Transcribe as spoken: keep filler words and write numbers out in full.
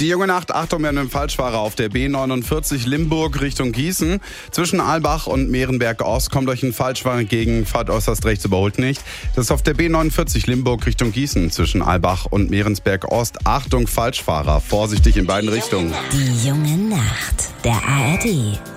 Die junge Nacht, Achtung mit einem Falschfahrer auf der B neunundvierzig Limburg Richtung Gießen. Zwischen Albach und Mehrenberg Ost kommt euch ein Falschfahrer entgegen, fahrt äußerst rechts, überholt nicht. Das ist auf der B neunundvierzig Limburg Richtung Gießen. Zwischen Albach und Mehrenberg Ost. Achtung Falschfahrer, vorsichtig in beiden Richtungen. Die junge Nacht, der A R D